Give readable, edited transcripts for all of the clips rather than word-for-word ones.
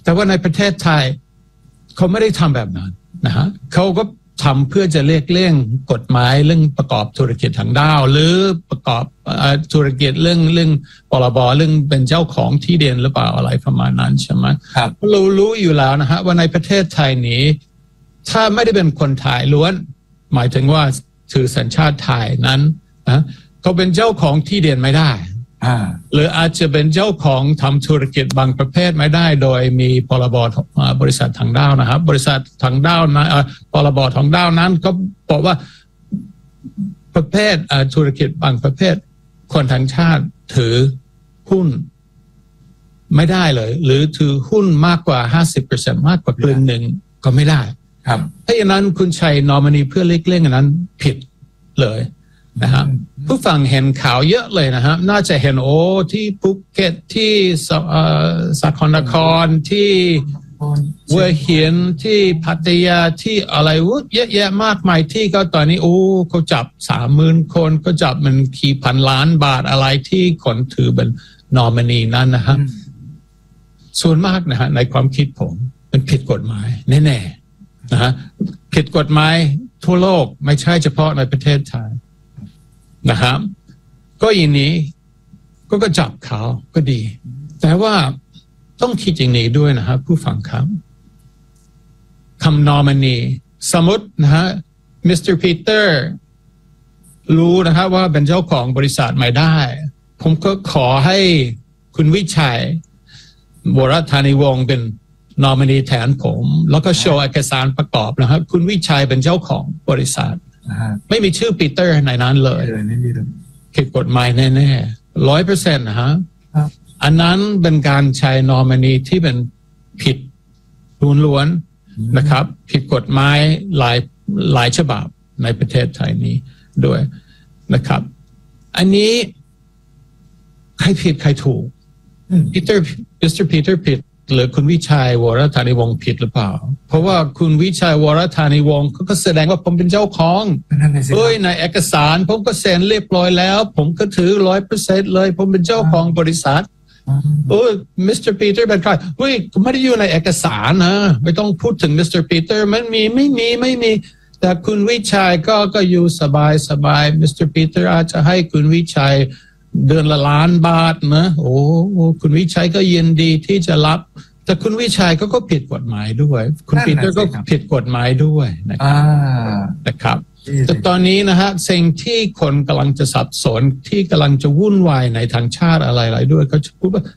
แต่ว่าในประเทศไทยเขาไม่ได้ทำแบบนั้นนะฮะเขาก็ทำเพื่อจะเลี่ยงกฎหมายเรื่องประกอบธุรกิจทางด้าวหรือประกอบธุรกิจเรื่องพรบเรื่องเป็นเจ้าของที่ดินหรือเปล่าอะไรประมาณนั้นใช่ไหมครับเรารู้อยู่แล้วนะฮะว่าในประเทศไทยนี้ถ้าไม่ได้เป็นคนไทยล้วนหมายถึงว่าถือสัญชาติไทยนั้นนะเขาเป็นเจ้าของที่ดินไม่ได้หรืออาจจะเป็นเจ้าของทำธุรกิจบางประเภทไม่ได้โดยมีพรบบริษัททางด้าวนะครับบริษัททางด้าวนะพรบทางด้าวนั้นก็บอกว่าประเภทธุรกิจบางประเภทคนทางชาติถือหุ้นไม่ได้เลยหรือถือหุ้นมากกว่า 50% มากกว่าครึ่งหนึ่งก็ไม่ได้ครับถ้าอย่างนั้นคุณใช้นอมินีเพื่อเลี่ยงอันนั้นผิดเลยนะครับผู้ฟังเห็นข่าวเยอะเลยนะครับน่าจะเห็นที่ภูเก็ตที่สกลนครที่หัวหินที่พัทยาที่อะไรเยอะแยะมากมายที่ก็ตอนนี้เขาจับ 30,000 คนก็จับมันกี่พันล้านบาทอะไรที่คนถือเป็นนอมินีนั้นนะฮะส่วนมากนะฮะในความคิดผมเป็นผิดกฎหมายแน่ๆนะฮะผิดกฎหมายทั่วโลกไม่ใช่เฉพาะในประเทศไทยนะครับก็อย่างนี้ก็จับเขาก็ดีแต่ว่าต้องคิดอย่างนี้ด้วยนะครับผู้ฟังครับคำนอมินีสมมตินะฮะมิสเตอร์ปีเตอร์รู้นะครับว่าเป็นเจ้าของบริษัทไม่ได้ผมก็ขอให้คุณวิชัยวรธานีวงศ์เป็นนอมินีแทนผมแล้วก็โชว์เอกสารประกอบนะครับคุณวิชัยเป็นเจ้าของบริษัทไม่มีชื่อปีเตอร์ในนั้นเลยผิดกฎหมายแน่ๆ 100% นะฮะอันนั้นเป็นการใช้นอมินีที่เป็นผิดล้วนๆนะครับผิดกฎหมายหลายฉบับในประเทศไทยนี้ด้วยนะครับอันนี้ใครผิดใครถูกมิสเตอร์ปีเตอร์ผิดหรือคุณวิชัยวรธานีวงศ์ผิดหรือเปล่าเพราะว่าคุณวิชัยวรธานีวงศ์ก็แสดงว่าผมเป็นเจ้าของในเอกสารผมก็เซ็นเรียบร้อยแล้วผมก็ถือ 100% เลยผมเป็นเจ้าของบริษัทมิสเตอร์ปีเตอร์เป็นใครไม่ได้อยู่ในเอกสารนะไม่ต้องพูดถึงมิสเตอร์ปีเตอร์มันไม่มีแต่คุณวิชัยก็อยู่สบายมิสเตอร์ปีเตอร์อาจจะให้คุณวิชัยเดือนละล้านบาทนะคุณวิชัยก็ยินดีที่จะรับแต่คุณวิชัยก็ผิดกฎหมายด้วยคุณปีเตอร์ก็ผิดกฎหมายด้วยนะครับแต่ตอนนี้นะฮะสิ่งที่คนกำลังจะสับสนที่กำลังจะวุ่นวายในทางชาติอะไรๆด้วยก็จะพูดว่า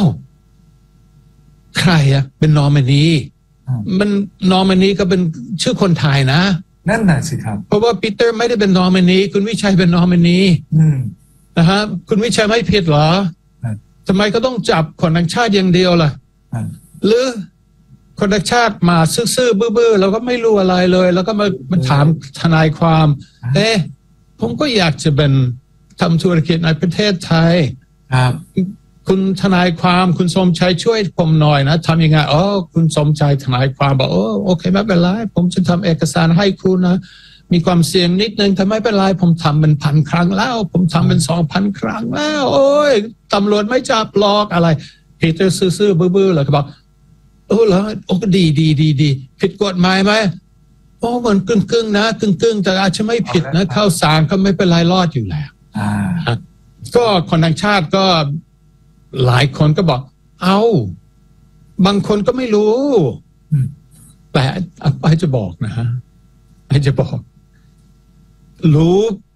ใครอะเป็นนอมินีมันนอมินีก็เป็นชื่อคนไทยนะนั่นน่ะสิครับเพราะว่าปีเตอร์ไม่ได้เป็นนอมินีคุณวิชัยเป็นนอมินีนะฮะคุณวิชัยไม่ผิดเหรอทำไมก็ต้องจับคนต่างชาติอย่างเดียวล่ะหรือคนต่างชาติมาซื่อๆบื้อๆแล้วก็ไม่รู้อะไรเลยแล้วก็มาถามทนายความผมก็อยากจะเป็นทำธุรกิจในประเทศไทยคุณทนายความคุณสมชัยช่วยผมหน่อยนะทำยังไงคุณสมชัยทนายความบอกโอเคไม่เป็นไรผมจะทำเอกสารให้คุณนะมีความเสี่ยงนิดนึงแต่ไม่เป็นไรผมทำเป็น1,000 ครั้งแล้วผมทำเป็น 2,000 ครั้งแล้วตำรวจไม่จับหลอกอะไรปีเตอร์ซื่อๆบื้อๆเลยเขาบอกแล้วดีผิดกฎหมายไหมมันกึ่งๆนะกึ่งแต่อาจจะไม่ผิดนะเข้าศาลก็ไม่เป็นไรรอดอยู่แล้วก็คนต่างชาติก็หลายคนก็บอกบางคนก็ไม่รู้แต่ไอ้จะบอกนะฮะไอ้จะบอกรู้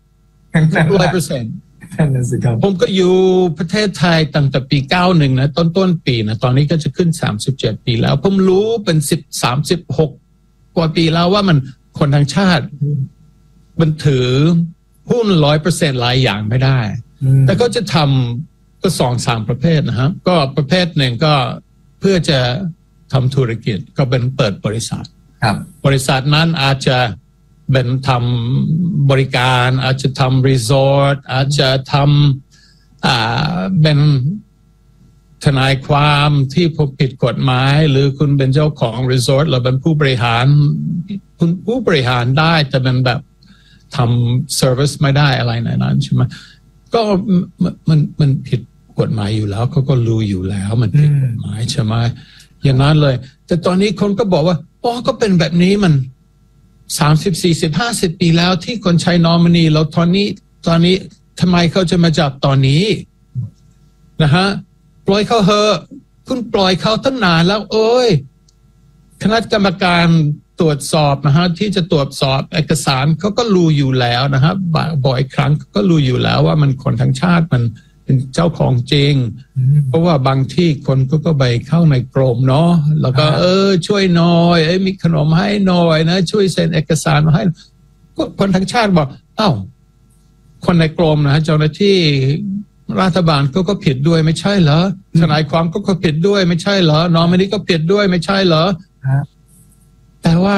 100%ผมก็อยู่ประเทศไทยตั้งแต่ปี91นะต้นปีนะตอนนี้ก็จะขึ้น37ปีแล้วผมรู้เป็น36กว่าปีแล้วว่ามันคนทางชาติมันถือหุ้น 100% หลายอย่างไม่ได้แต่ก็จะทำก็2-3ประเภทนะครับก็ประเภทหนึ่งก็เพื่อจะทำธุรกิจก็เป็นเปิดบริษัทบริษัทนั้นอาจจะเป็นทำบริการอาจจะทำรีสอร์ทอาจจะทำเป็นทนายความที่ผิดกฎหมายหรือคุณเป็นเจ้าของรีสอร์ทหรือเป็นผู้บริหารคุณผู้บริหารได้แต่เป็นแบบทำเซอร์วิสไม่ได้อะไรในนั้นใช่ไหมก็มันผิดกฎหมายอยู่แล้วเขาก็รู้อยู่แล้วมันผิดกฎหมายใช่ไหมอย่างนั้นเลยแต่ตอนนี้คนก็บอกว่าอ๋อก็เป็นแบบนี้มัน30 40 50 ปีแล้วที่คนใช้นอมินีแล้วตอนนี้ทำไมเขาจะมาจับตอนนี้นะฮะปล่อยเขาเหอะคุณปล่อยเขาตั้งนานแล้วคณะกรรมการตรวจสอบนะฮะที่จะตรวจสอบเอกสารเขาก็รู้อยู่แล้วนะฮะบ่อยครั้งก็รู้อยู่แล้วว่ามันคนทั้งชาติมันเป็นเจ้าของจริงเพราะว่าบางที่คนก็ไปเข้าในกรมเนาะแล้วก็ช่วยหน่อยมีขนมให้หน่อยนะช่วยเซ็นเอกสารมาให้ก็คนทั้งชาติบอกอ้าวคนในกรมนะเจ้าหน้าที่รัฐบาลก็ผิดด้วยไม่ใช่เหรอทนายความก็ผิดด้วยไม่ใช่เหรอนอมินีก็ผิดด้วยไม่ใช่เหรอแต่ว่า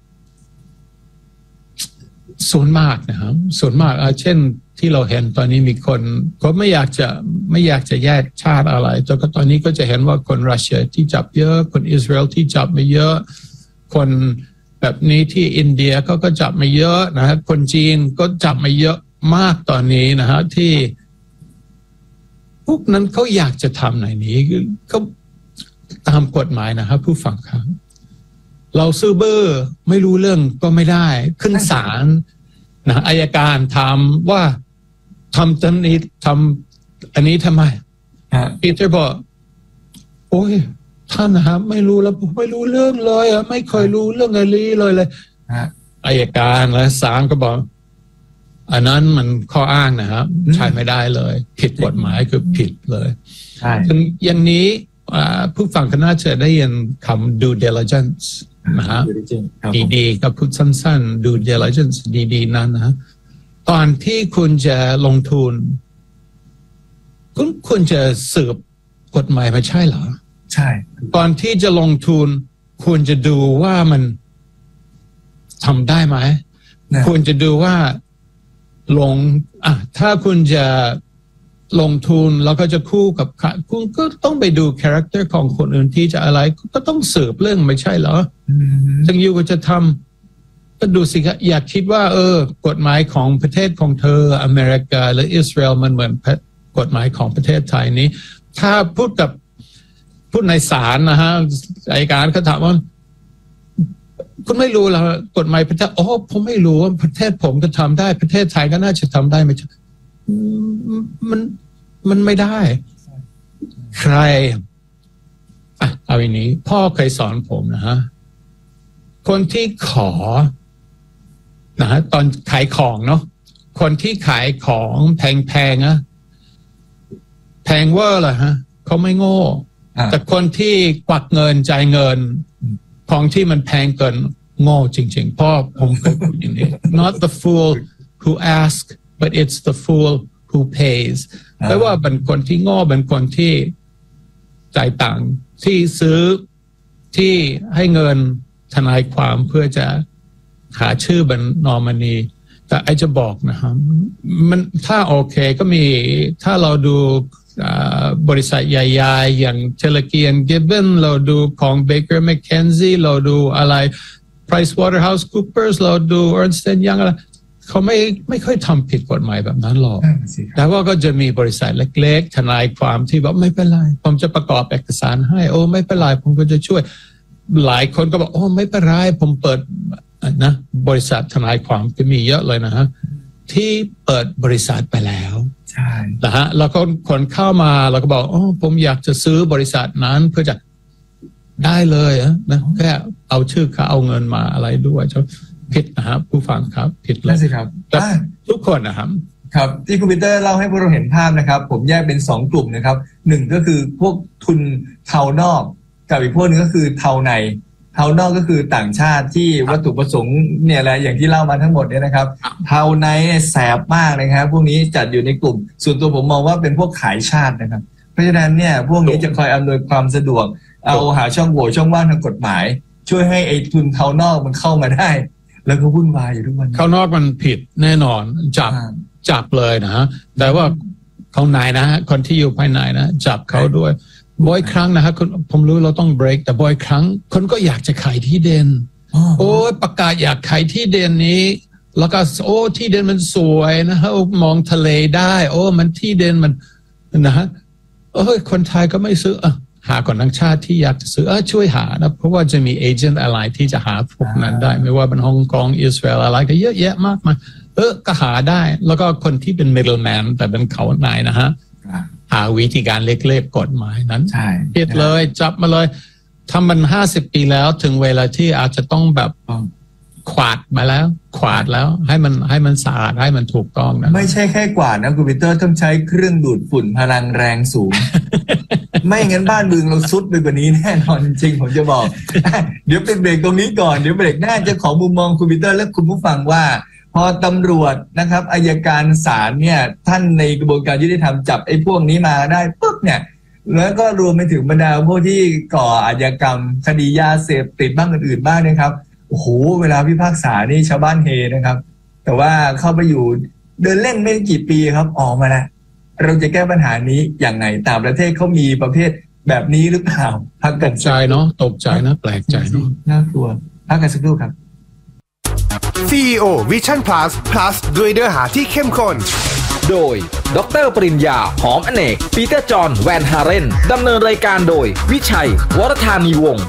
ส่วนมากนะครับส่วนมากเช่นที่เราเห็นตอนนี้มีคนก็ไม่อยากจะแยกชาติอะไรแต่ก็ตอนนี้ก็จะเห็นว่าคนรัสเซียที่จับเยอะคนอิสราเอลที่จับมาเยอะคนแบบนี้ที่อินเดียก็จับมาเยอะนะฮะคนจีนก็จับมาเยอะมากตอนนี้นะฮะที่พวกนั้นเขาอยากจะทำไหนนี้เขาตามกฎหมายนะครับผู้ฟังครับเราซื้อเบอร์ไม่รู้เรื่องก็ไม่ได้ขึ้นศาลนะอัยการถามว่าทำอันนี้ทำไมปีเตอร์บอกโอ้ยท่านนะครับไม่รู้แล้วไม่รู้เรื่องเลยไม่เคยรู้เรื่องอะไรเลยอัยการและศาลก็บอกอันนั้นมันข้ออ้างนะครับใช้ไม่ได้เลยผิดกฎหมายคือผิดเลยอย่างนี้ผู้ฟังก็น่าจะได้ยินคำ due diligence นะฮะดีๆกับพูดสั้นๆ due diligence ดีๆนั้นนะตอนที่คุณจะลงทุนคุณจะสืบกฎหมายไม่ใช่เหรอใช่ตอนที่จะลงทุนคุณจะดูว่ามันทำได้ไหมคุณจะดูว่าถ้าคุณจะลงทุนแล้วก็จะคู่กับคุณก็ต้องไปดูคาแรคเตอร์ของคนอื่นที่จะอะไรก็ต้องสืบเรื่องไม่ใช่เหรอจังยูก็จะทำก็ดูสิครับอยากคิดว่ากฎหมายของประเทศของเธออเมริกาหรืออิสราเอลมันเหมือนกฎหมายของประเทศไทยนี้ถ้าพูดในศาลนะฮะอัยการเขาถามว่าคุณไม่รู้เหรอกฎหมายประเทศผมไม่รู้ว่าประเทศผมก็ทำได้ประเทศไทยก็น่าจะทำได้ไม่ใช่มันไม่ได้ใครเอาอย่างนี้พ่อเคยสอนผมนะฮะคนที่ขอนะฮะตอนขายของเนาะคนที่ขายของแพงๆนะแพงเวอร์เลยฮะเขาไม่โง่แต่คนที่กวักเงินจ่ายเงินของที่มันแพงเกินโง่จริงๆพ่อผมเคยพูดอย่างนี้ not the fool who ask but it's the fool who pays แปลว่าเป็นคนที่โง่เป็นคนที่จ่ายตังค์ที่ซื้อที่ให้เงินทนายความเพื่อจะหาชื่อเป็นนอมินีแต่ไอจะบอกนะครับมันถ้าโอเคก็มีถ้าเราดูบริษัทใหญ่ๆอย่างเทเลเกียนกิบเบนเราดูของ Baker McKenzie เราดูอะไร PricewaterhouseCoopers เราดู Ernst & Young อะไรเขาไม่ค่อยทำผิดกฎหมายแบบนั้นหรอกแต่ว่าก็จะมีบริษัทเล็กๆทนายความที่บอกไม่เป็นไรผมจะประกอบเอกสารให้ไม่เป็นไรผมก็จะช่วยหลายคนก็บอกไม่เป็นไรผมเปิดนะบริษัททนายความก็มีเยอะเลยนะฮะที่เปิดบริษัทไปแล้วใช่นะฮะแล้วก็คนเข้ามาแล้วก็บอกผมอยากจะซื้อบริษัทนั้นเพื่อจะได้เลยนะแค่เอาชื่อเขาเอาเงินมาอะไรด้วยจะผิดนะครับผู้ฟังครับผิดเลยสิครับทุกคนนะครับครับที่คุณปีเตอร์เล่าให้พวกเราเห็นภาพนะครับผมแยกเป็น2กลุ่มนะครับ1ก็คือพวกทุนเทานอกกับอีกพวกนึงก็คือเทาในเทานอกก็คือต่างชาติที่วัตถุประสงค์เนี่ยแหละอย่างที่เล่ามาทั้งหมดเนี่ยนะครับเทาในแสบมากเลยครับพวกนี้จัดอยู่ในกลุ่มส่วนตัวผมมองว่าเป็นพวกขายชาตินะครับเพราะฉะนั้นเนี่ยพวกนี้จะคอยอำนวยความสะดวกเอาหาช่องโหว่ช่องว่างทางกฎหมายช่วยให้ไอ้ทุนเทานอกมันเข้ามาได้แล้วก็วุ่นวายอยู่ทุกวันข้างนอกมันผิดแน่นอนจับเลยนะฮะแต่ว่าข้างในนะฮะคนที่อยู่ภายในนะจับเขาด้วยบ่อยครั้งนะฮะผมรู้เราต้องเบรกแต่บ่อยครั้งคนก็อยากจะขายที่เด่นประกาศอยากขายที่เด่นนี้แล้วก็ที่เด่นมันสวยนะฮะมองทะเลได้มันที่เด่นมันนะฮะคนไทยก็ไม่ซื้อหาคนต่างชาติที่อยากจะซื้อช่วยหานะเพราะว่าจะมีเอเจนต์อะไรที่จะหาพวกนั้นได้ไม่ว่าเป็นฮ่องกงอิสราเอลอะไรก็เยอะแยะมากมายก็หาได้แล้วก็คนที่เป็น middleman แต่เป็นเขานายนะฮะหาวิธีการเล็กๆกฎหมายนั้นผิดเลยจับมาเลยทำมัน50 ปีแล้วถึงเวลาที่อาจจะต้องแบบขวาดแล้วให้มันสะอาดให้มันถูกต้องนะไม่ใช่แค่กวาดนะคุณปีเตอร์ต้องใช้เครื่องดูดฝุ่นพลังแรงสูง ไม่งั้นบ้านเมืองเราซุดไปกว่านี้แน่นอนจริงผมจะบอก เดี๋ยวเป็นเบรกตรงนี้ก่อนเดี๋ยวเบรกหน้าจะขอมุมมองคุณปีเตอร์และคุณผู้ฟังว่าพอตำรวจนะครับอัยการศาลเนี่ยท่านในกระบวนการยุติธรรมจับไอ้พวกนี้มาได้ปุ๊บเนี่ยแล้วก็รวมไปถึงบรรดาพวกที่ก่ออาชญากรรมคดียาเสพติดบ้างอื่นๆบ้างนะครับโอ้โหเวลาพิพากษานี่ชาวบ้านเฮนะครับแต่ว่าเข้าไปอยู่เดินเล่นไม่กี่ปีครับออกมาแล้วเราจะแก้ปัญหานี้อย่างไรต่างประเทศเขามีประเภทแบบนี้หรือเปล่าพักกันใจเนาะตกใจนะแปลกใจเนาะน่ากลัวพักกันสักครู่ครับ CEO Vision Plus ด้วยเนื้อหาที่เข้มข้นโดยดร.ปริญญาหอมอเนกปีเตอร์จอห์นแวนฮาเรนดำเนินรายการโดยวิชัยวรธานีวงศ์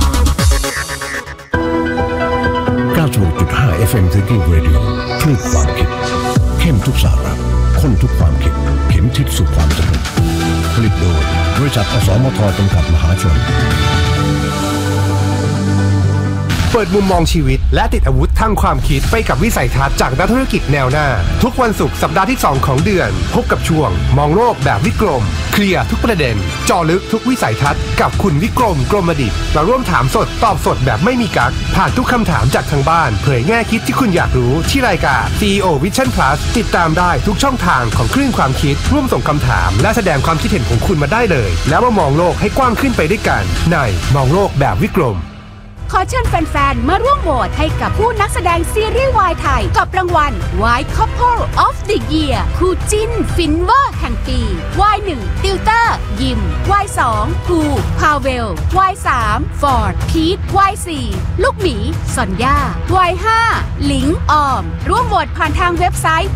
96.5 FM Thinking Radio คลื่นความคิดเข้มทุกสาระข้นทุกความคิดเข็มทิศสู่ความสำเร็จผลิตโดยบริษัทอสมทจำกัดมหาชนเปิดมุมมองชีวิตและติดอาวุธทางความคิดไปกับวิสัยทัศน์จากนักธุรกิจแนวหน้าทุกวันศุกร์สัปดาห์ที่2ของเดือนพบกับช่วงมองโลกแบบวิกรมเคลียร์ทุกประเด็นเจาะลึกทุกวิสัยทัศน์กับคุณวิกรมกรมดิษฐ์มาร่วมถามสดตอบสดแบบไม่มีกั๊กผ่านทุกคำถามจากทางบ้านเผยแง่คิดที่คุณอยากรู้ที่รายการ CEO Vision Plus ติดตามได้ทุกช่องทางของคลื่นความคิดร่วมส่งคำถามและแสดงความคิดเห็นของคุณมาได้เลยแล้วมามองโลกให้กว้างขึ้นไปด้วยกันในมองโลกแบบวิกรมขอเชิญแฟนๆมาร่วมโหวตให้กับผู้นักแสดงซีรีส์วายไทยกับรางวัล Y Couple of the Year คู่จิ้นฟินเวอร์แห่งปี Y1 ติวเตอร์ยิม Y2 ภูพาเวล Y3 ฟอร์ดพีท Y4 ลูกหมีซอนย่า Y5 หลิงออมร่วมโหวตผ่านทางเว็บไซต์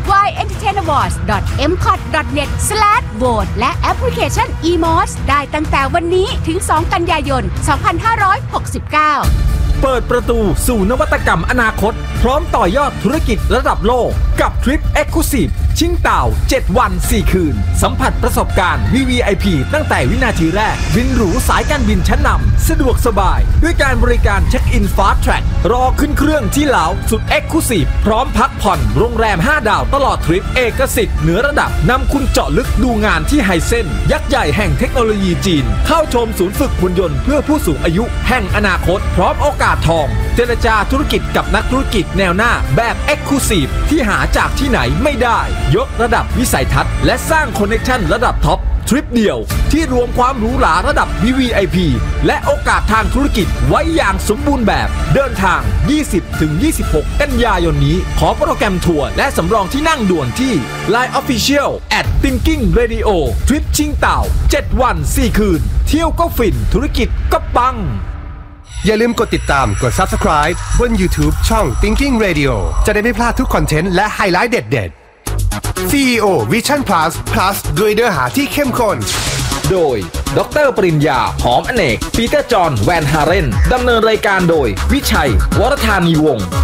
yentertainawards.mcot.net/vote และแอปพลิเคชัน eMOS ได้ตั้งแต่วันนี้ถึง2 กันยายน 2569 เปิดประตูสู่นวัตกรรมอนาคตพร้อมต่อยอดธุรกิจระดับโลกกับทริป Exclusive ชิงเต่า7 วัน 4 คืนสัมผัสประสบการณ์ VVIP ตั้งแต่วินาทีแรกบินหรูสายการบินชั้นนำสะดวกสบายด้วยการบริการเช็คอิน Fast Track รอขึ้นเครื่องที่ลาวสุด Exclusive พร้อมพักผ่อนโรงแรม5 ดาวตลอดทริปเอกสิทธิ์เหนือระดับนำคุณเจาะลึกดูงานที่ไฮเซ็นยักษ์ใหญ่แห่งเทคโนโลยีจีนเข้าชมศูนย์ฝึกหุ่นยนต์เพื่อผู้สูงอายุแห่งอนาคตพร้อมโอกาสทองเจรจาธุรกิจกับนักธุรกิจแนวหน้าแบบ Exclusive ที่หาจากที่ไหนไม่ได้ยกระดับวิสัยทัศน์และสร้างคอนเนคชั่นระดับท็อปทริปเดียวที่รวมความหรูหราระดับ VVIP และโอกาสทางธุรกิจไว้อย่างสมบูรณ์แบบเดินทาง 20-26 กันยายนนี้ขอโปรแกรมทัวร์และสำรองที่นั่งด่วนที่ Line Official @Thinking Radio ทริปชิงเต่า7 วัน 4 คืนเที่ยวก็ฟินธุรกิจก็ปังอย่าลืมกดติดตามกด Subscribe บน YouTube ช่อง Thinking Radio จะได้ไม่พลาดทุกคอนเทนต์และไฮไลท์เด็ดๆ CEO Vision Plus ด้วยเนื้อหาที่เข้มข้นโดยดร.ปริญญาหอมอเนกปีเตอร์จอห์นแวนฮาเรนดำเนินรายการโดยวิชัยวรธานีวงศ์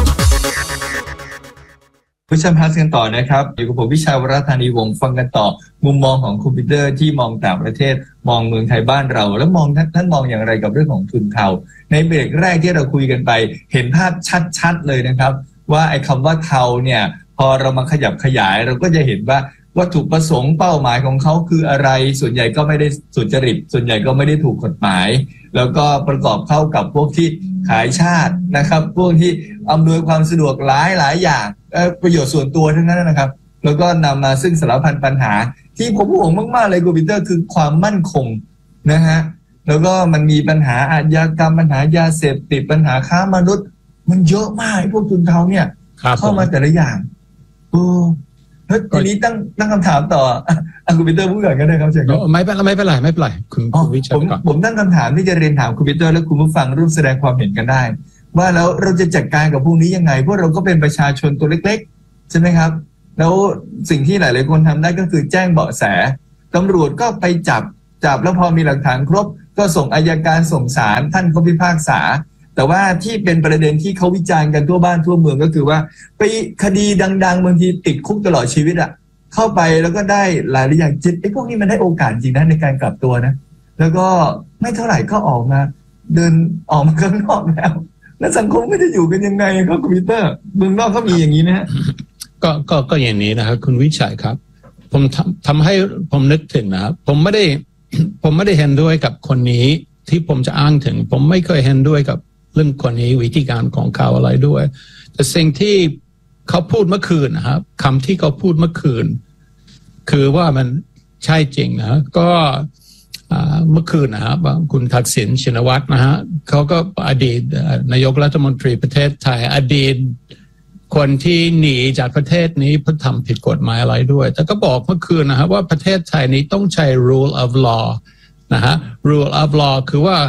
ผู้ชมพักกันต่อนะครับอยู่กับผมวิชัยวรธานีวงศ์ฟังกันต่อมุมมองของคุณปีเตอร์ที่มองต่างประเทศมองเมืองไทยบ้านเราแล้วมองท่านมองอย่างไรกับเรื่องของทุนเทาในเบรกแรกที่เราคุยกันไปเห็นภาพชัดๆเลยนะครับว่าไอ้คำว่าเทาเนี่ยพอเรามาขยับขยายเราก็จะเห็นว่าวัตถุประสงค์เป้าหมายของเขาคืออะไรส่วนใหญ่ก็ไม่ได้สุจริตส่วนใหญ่ก็ไม่ได้ถูกกฎหมายแล้วก็ประกอบเข้ากับพวกที่ขายชาตินะครับพวกที่อำนวยความสะดวกหลายอย่างประโยชน์ส่วนตัวทั้งนั้นนะครับแล้วก็นำมาซึ่งสารพันปัญหาที่ผมห่วงมากๆเลยคุณปีเตอร์คือความมั่นคงนะฮะแล้วก็มันมีปัญหาอาชญากรรมปัญหายาเสพติดปัญหาค้ามนุษย์มันเยอะมากพวกทุนเทาเนี่ยเข้ามาแต่ละอย่างทีนี้ตั้งคำถามต่อคุณปีเตอร์พูดก่อนก็ได้ครับเชิญครับไม่เป็นไรคุณวิชัยก่อนผมตั้งคำถามที่จะเรียนถามคุณปีเตอร์และคุณผู้ฟังร่วมแสดงความเห็นกันได้ว่าแล้วเราจะจัดการกับพวกนี้ยังไงพวกเราก็เป็นประชาชนตัวเล็กๆใช่ไหมครับแล้วสิ่งที่หลายๆคนทำได้ก็คือแจ้งเบาะแสตำรวจก็ไปจับจับแล้วพอมีหลักฐานครบก็ส่งอัยการส่งศาลท่านก็พิพากษาแต่ว่าที่เป็นประเด็นที่เขาวิจารณ์กันทั่วบ้านทั่วเมืองก็คือว่าไปคดีดังๆบางทีติดคุกตลอดชีวิตอ่ะเข้าไปแล้วก็ได้หลายอย่างจิตไอ้พวกนี้มันได้โอกาสจริงนะในการกลับตัวนะแล้วก็ไม่เท่าไหร่ก็ออกมาเดินออกมาข้างนอกแล้วสังคมไม่ได้อยู่กันยังไงครับคุณพีเตอร์เมืองนอกเขามีอย่างนี้นะฮะก็อย่างนี้นะครับคุณวิชัยครับผมทำให้ผมนึกถึงนะครับผมไม่ได้เห็นด้วยกับคนนี้ที่ผมจะอ้างถึงผมไม่เคยเห็นด้วยกับเรื่องคนนี้วิธีการของเขาอะไรด้วยแต่สิ่งที่เขาพูดเมื่อคืนนะครับคำที่เขาพูดเมื่อคืนคือว่ามันใช่จริงนะก็เมื่อคืนนะครับคุณทักษิณชินวัตรนะฮะเขาก็อดีตนายกรัฐมนตรีประเทศไทยอดีตคนที่หนีจากประเทศนี้เพื่อทำผิดกฎหมายอะไรด้วยแต่ก็บอกเมื่อคืนนะครับว่าประเทศไทยนี้ต้องใช้ rule of law นะฮะ rule of law คือว่า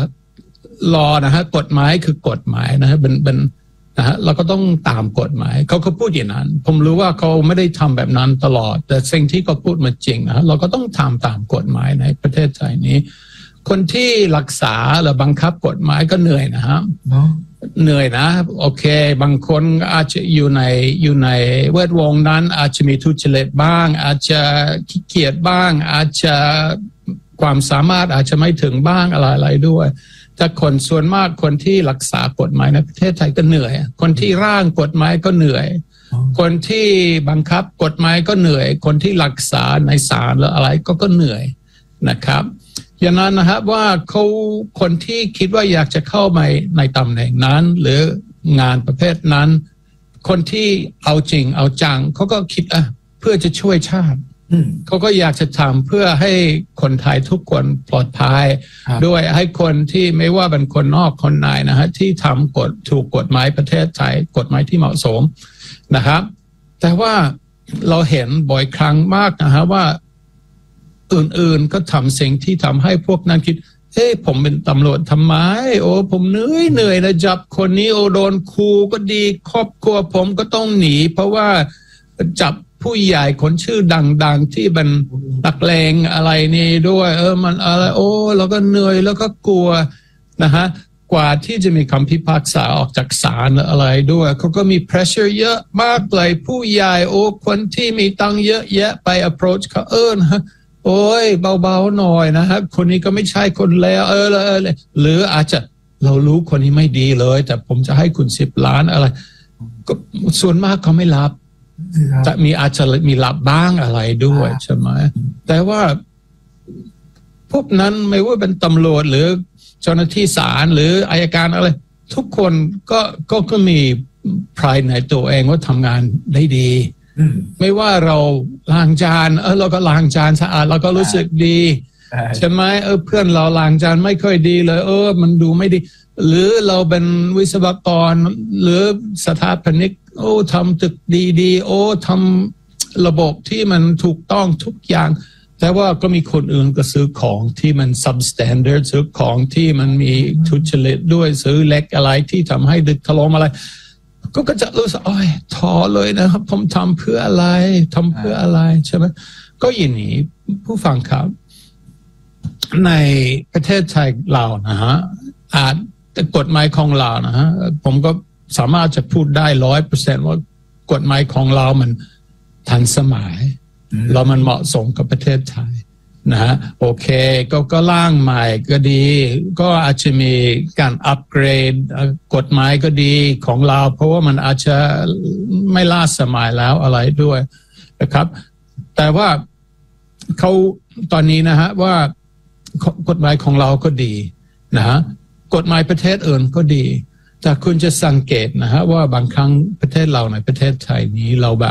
law นะฮะกฎหมายคือกฎหมายนะฮะเป็นนะฮะเราก็ต้องตามกฎหมายเขาพูดอย่างนั้นผมรู้ว่าเขาไม่ได้ทำแบบนั้นตลอดแต่สิ่งที่เขาพูดมาจริงนะเราก็ต้องทำตามกฎหมายในประเทศไทยนี้คนที่รักษาหรือบังคับกฎหมายก็เหนื่อยนะฮะเหนื่อยนะโอเคบางคนอาจจะอยู่ในแวดวงนั้นอาจจะมีทุจริตบ้างอาจจะขี้เกียจบ้างอาจจะความสามารถอาจจะไม่ถึงบ้างอะไรด้วยแต่คนส่วนมากคนที่รักษากฎหมายในประเทศไทยก็เหนื่อยคนที่ร่างกฎหมายก็เหนื่อยคนที่บังคับกฎหมายก็เหนื่อยคนที่รักษาในศาลหรืออะไรก็เหนื่อยนะครับอย่างนั้นนะครับว่าคนที่คิดว่าอยากจะเข้ามาในตำแหน่งนั้นหรืองานประเภทนั้นคนที่เอาจริงเอาจังเขาก็คิดเพื่อจะช่วยชาติเขาก็อยากจะทำเพื่อให้คนไทยทุกคนปลอดภัยด้วยให้คนที่ไม่ว่าเป็นคนนอกคนในนะฮะที่ทำถูกกฎหมายประเทศไทยกฎหมายที่เหมาะสมนะครับแต่ว่าเราเห็นบ่อยครั้งมากนะฮะว่าอื่นๆก็ทำสิ่งที่ทำให้พวกนั้นคิดผมเป็นตำรวจทำไมผมเหนื่อยนะจับคนนี้โดนคูก็ดีครอบครัวผมก็ต้องหนีเพราะว่าจับผู้ใหญ่คนชื่อดังๆที่เป็นนักเลงอะไรนี่ด้วยมันอะไรเราก็เหนื่อยแล้วก็กลัวนะฮะกว่าที่จะมีคำพิพากษาออกจากศาลอะไรด้วยเขาก็มี pressure เยอะมากเลยผู้ใหญ่คนที่มีตังค์เยอะแยะไป approach เขานะฮะเบาๆหน่อยนะครับคนนี้ก็ไม่ใช่คนแล้วหรืออาจจะเรารู้คนนี้ไม่ดีเลยแต่ผมจะให้คุณ10 ล้านอะไรก็ส่วนมากเขาไม่รับจะอาจจะมีรับบ้างอะไรด้วยใช่ไหมแต่ว่าพวกนั้นไม่ว่าเป็นตำรวจหรือเจ้าหน้าที่ศาลหรืออัยการอะไรทุกคนก็มีprideในตัวเองว่าทำงานได้ดีไม่ว่าเราล้างจานเราก็ล้างจานสะอาดเราก็รู้สึกดีใช่ไหมเพื่อนเราล้างจานไม่ค่อยดีเลยมันดูไม่ดีหรือเราเป็นวิศวกรหรือสถาปนิกทำตึกดีๆทำระบบที่มันถูกต้องทุกอย่างแต่ว่าก็มีคนอื่นก็ซื้อของที่มัน substandard ซื้อของที่มันมีทุจริตด้วยซื้อเล็กอะไรที่ทำให้ดึกถล่มอะไรก็จะรู้สึกท้อเลยนะครับผมทำเพื่ออะไรใช่ไหมก็อย่างนี้ผู้ฟังครับในประเทศไทยเรานะฮะกฎหมายของเรานะฮะผมก็สามารถจะพูดได้ 100% ว่ากฎหมายของเรามันทันสมัยแล้วมันเหมาะสมกับประเทศไทยนะฮะโอเคก็ร่างใหม่ก็ดีก็อาจจะมีการอัปเกรดกฎหมายก็ดีของเราเพราะว่ามันอาจจะไม่ล้าสมัยแล้วอะไรด้วยนะครับแต่ว่าเขาตอนนี้นะฮะว่ากฎหมายของเราก็ดีนะฮะกฎหมายประเทศอื่นก็ดีแต่คุณจะสังเกตนะฮะว่าบางครั้งประเทศเราในประเทศไทยนี้เราแบบ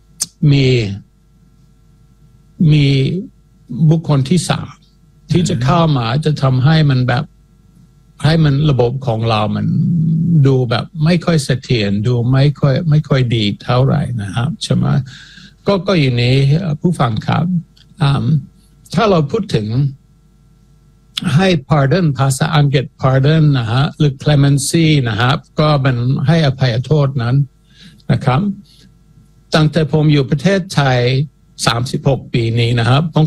มีบุคคลที่3ที่จะเข้ามาจะทำให้มันแบบให้มันระบบของเรามันดูแบบไม่ค่อยเสถียรดูไม่ค่อยดีเท่าไหร่นะครับใช่ไหมก็อย่างนี้ผู้ฟังครับถ้าเราพูดถึงให้ pardon ภาษาอังกฤษ pardon นะฮะหรือ clemency นะครับก็เป็นให้อภัยโทษนั้นนะครับตั้งแต่ผมอยู่ประเทศไทย36 ปีนี้นะครับ